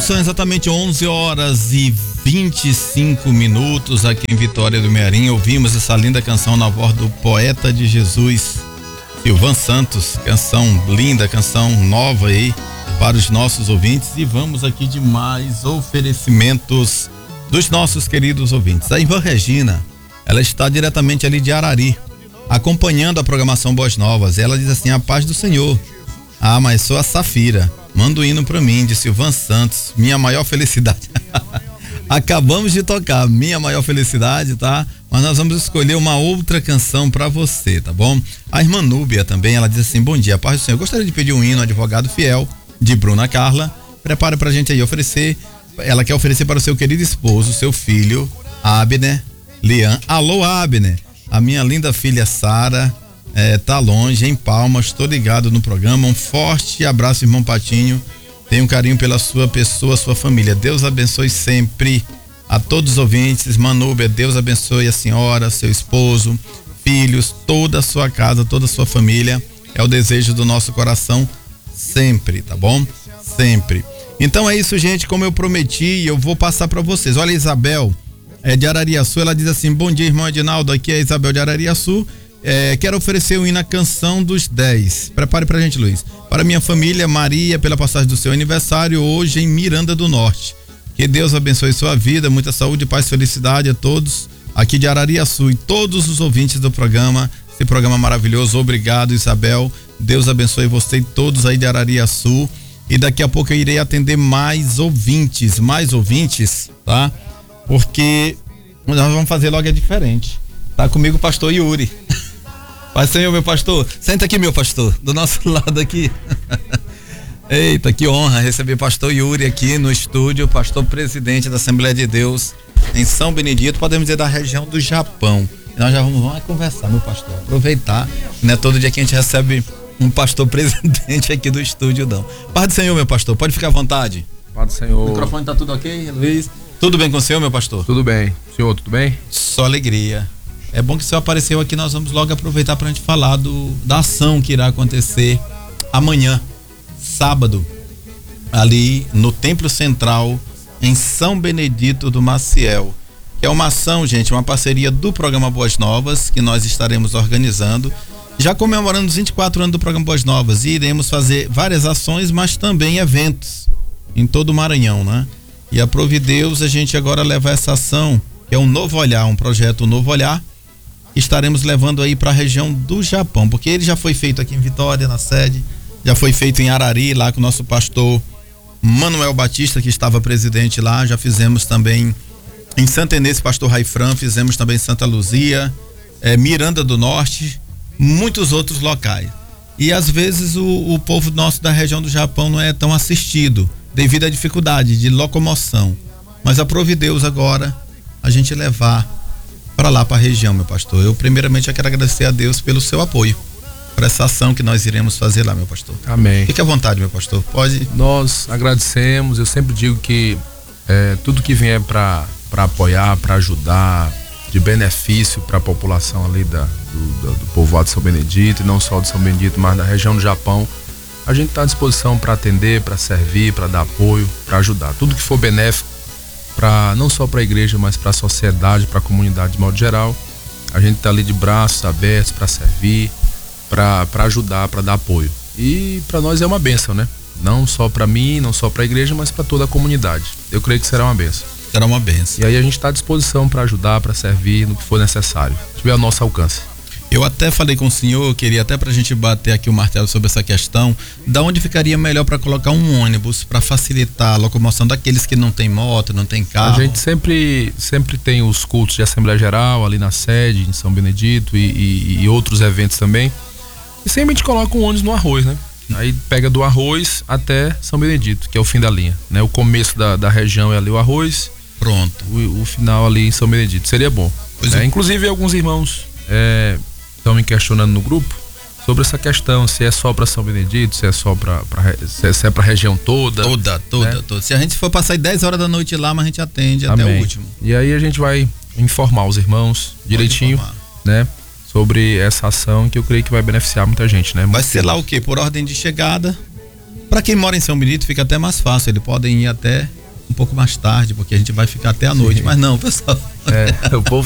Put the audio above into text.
São exatamente 11 horas e 25 minutos aqui em Vitória do Mearim. Ouvimos essa linda canção na voz do poeta de Jesus, Silvan Santos. Canção linda, canção nova aí para os nossos ouvintes. E vamos aqui de mais oferecimentos dos nossos queridos ouvintes. A irmã Regina, ela está diretamente ali de Arari, acompanhando a programação Boas Novas. Ela diz assim: a paz do Senhor. Ah, mas sou a Safira. Manda um hino pra mim, de Silvan Santos, Minha Maior Felicidade. Acabamos de tocar Minha Maior Felicidade, tá? Mas nós vamos escolher uma outra canção pra você, tá bom? A irmã Núbia também, ela diz assim: bom dia, paz do Senhor. Gostaria de pedir um hino, Advogado Fiel, de Bruna Carla. Prepara pra gente aí oferecer. Ela quer oferecer para o seu querido esposo, seu filho, Abner, Lian. Alô, Abner. A minha linda filha Sara. Tá longe, em Palmas, tô ligado no programa. Um forte abraço, irmão Patinho. Tenho um carinho pela sua pessoa, sua família. Deus abençoe sempre a todos os ouvintes. Manúbia, Deus abençoe a senhora, seu esposo, filhos, toda a sua casa, toda a sua família. É o desejo do nosso coração sempre, tá bom? Sempre. Então é isso, gente, como eu prometi, eu vou passar para vocês. Olha, a Isabel de Arariaçu, ela diz assim: bom dia, irmão Edinaldo, aqui é a Isabel de Arariaçu. Quero oferecer o hino na Canção dos 10. Prepare pra gente, Luiz. Para minha família, Maria, pela passagem do seu aniversário hoje em Miranda do Norte. Que Deus abençoe sua vida, muita saúde, paz e felicidade a todos aqui de Arariaçu e todos os ouvintes do programa. Esse programa maravilhoso. Obrigado, Isabel. Deus abençoe você e todos aí de Arariaçu. E daqui a pouco eu irei atender mais ouvintes, tá? Porque nós vamos fazer logo diferente. Tá comigo o pastor Yuri. Pai Senhor, meu pastor, senta aqui, meu pastor, do nosso lado aqui. Eita, que honra receber pastor Yuri aqui no estúdio, pastor presidente da Assembleia de Deus em São Benedito, podemos dizer da região do Japão. Nós já vamos conversar, meu pastor, aproveitar, né? Todo dia que a gente recebe um pastor presidente aqui do estúdio, não. Paz do Senhor, meu pastor, pode ficar à vontade. Paz do Senhor. O microfone tá tudo ok, Luiz? Tudo bem com o senhor, meu pastor? Tudo bem. Senhor, tudo bem? Só alegria. É bom que o senhor apareceu aqui, nós vamos logo aproveitar para a gente falar da ação que irá acontecer amanhã, sábado, ali no Templo Central, em São Benedito do Maciel. Que é uma ação, gente, uma parceria do programa Boas Novas, que nós estaremos organizando, já comemorando os 24 anos do programa Boas Novas, e iremos fazer várias ações, mas também eventos em todo o Maranhão, né? E a Provideus, a gente agora leva essa ação, que é um novo olhar, um projeto Novo Olhar, estaremos levando aí para a região do Japão, porque ele já foi feito aqui em Vitória, na sede, já foi feito em Arari, lá com o nosso pastor Manuel Batista, que estava presidente lá, já fizemos também em Santa Inês, pastor Raifran, fizemos também em Santa Luzia, Miranda do Norte, muitos outros locais. E às vezes o povo nosso da região do Japão não é tão assistido, devido à dificuldade de locomoção. Mas a Provideus agora, a gente levar para lá, para a região, meu pastor. Eu primeiramente eu quero agradecer a Deus pelo seu apoio, por essa ação que nós iremos fazer lá, meu pastor. Amém. Fique à vontade, meu pastor. Pode. Nós agradecemos. Eu sempre digo que tudo que vier para apoiar, para ajudar, de benefício para a população ali do povoado de São Benedito, e não só de São Benedito, mas da região do Japão, a gente está à disposição para atender, para servir, para dar apoio, para ajudar. Tudo que for benéfico, não só para a igreja, mas para a sociedade, para a comunidade de modo geral, a gente está ali de braços abertos para servir, para ajudar, para dar apoio. E para nós é uma bênção, né? Não só para mim, não só para a igreja, mas para toda a comunidade. Eu creio que será uma bênção. Será uma bênção. E aí a gente está à disposição para ajudar, para servir no que for necessário, tiver ao nosso alcance. Eu até falei com o senhor, queria até pra gente bater aqui o martelo sobre essa questão, da onde ficaria melhor para colocar um ônibus para facilitar a locomoção daqueles que não tem moto, não tem carro. A gente sempre tem os cultos de Assembleia Geral ali na sede, em São Benedito, e outros eventos também. E sempre a gente coloca um ônibus no Arroz, né? Aí pega do Arroz até São Benedito, que é o fim da linha, né? O começo da região é ali o Arroz. Pronto. O final ali em São Benedito. Seria bom. Inclusive alguns irmãos estão me questionando no grupo sobre essa questão, se é só para São Benedito, se é só se é para a região toda. Toda. Se a gente for passar 10 horas da noite lá, mas a gente atende até o último. E aí a gente vai informar os irmãos direitinho, né? Sobre essa ação que eu creio que vai beneficiar muita gente, né? Vai ser lá o quê? Por ordem de chegada? Para quem mora em São Benedito fica até mais fácil, eles podem ir até um pouco mais tarde, porque a gente vai ficar até a noite, mas não, pessoal. O povo